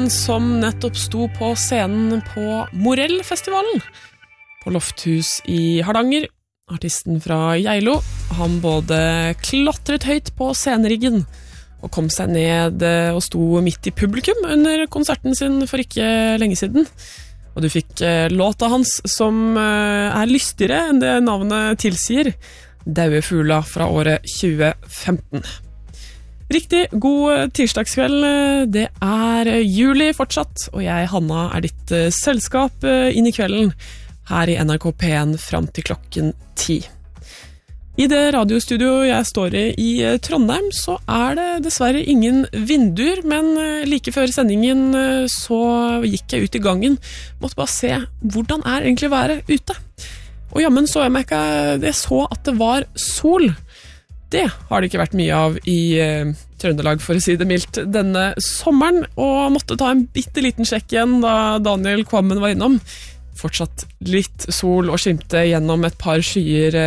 mannen som nettopp sto på scenen på Morellfestivalen på Lofthus i Hardanger. Artisten fra Geilo. Han både klatret høyt på sceneriggen og kom seg ned og sto midt i publikum under konserten sin for ikke lenge siden. Og du fikk låta hans som lystigere enn det navnet tilsier, Daue fugla fra året 2015. Riktig god tirsdagskveld, det juli fortsatt, og jeg, Hanna, ditt selskap inn i kvelden her i NRK P1 frem til klokken 10. I det radiostudio jeg står i Trondheim, så det dessverre ingen vinduer, men like før sendingen så gikk jeg ut i gangen, måtte bare se hvordan egentlig været ute. Og jammen så jeg så at det var sol. Det har det ikke vært mye av i Trøndelag, for å si det mildt, denne sommeren, og måtte ta en bitteliten sjekk igjen da Daniel Kvammen var innom. Fortsatt litt sol og skimte gjennom et par skyer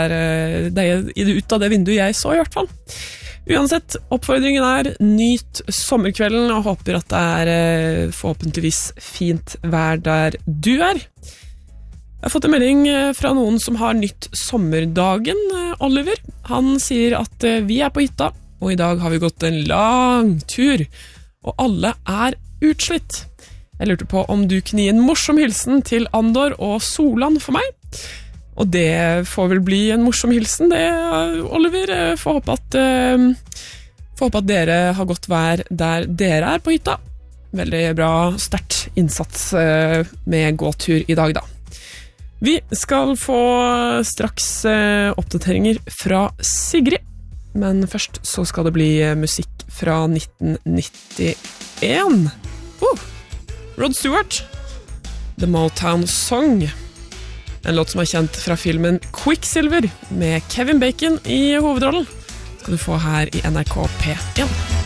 ut av det vinduet jeg så i hvert fall. Uansett, oppfordringen nyt sommerkvelden, og håper at det forhåpentligvis fint vær der du Jeg har fått en melding fra noen som har nytt sommerdagen, Oliver. Han sier at vi på hytta, og i dag har vi gått en lang tur, og alle utslitt. Jeg lurte på om du kunne gi en morsom hilsen til Andor og Solan for meg. Og det får vel bli en morsom hilsen, det, Oliver. Får håpe at dere har gått vær der dere på hytta. Veldig bra, sterkt innsats med gåtur i dag, da. Vi skal få straks oppdateringer fra Sigrid, men først så skal det bli musikk fra 1991. Rod Stewart, The Motown Song, en låt som kjent fra filmen Quicksilver, med Kevin Bacon i hovedrollen, skal du få her i NRK P1.